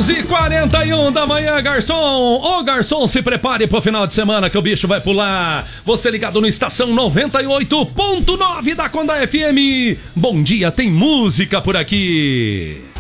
11h41 da manhã, garçom. Ô, garçom, se prepare pro final de semana que o bicho vai pular. Você ligado no Estação 98.9 da Conda FM. Bom dia, tem música por aqui.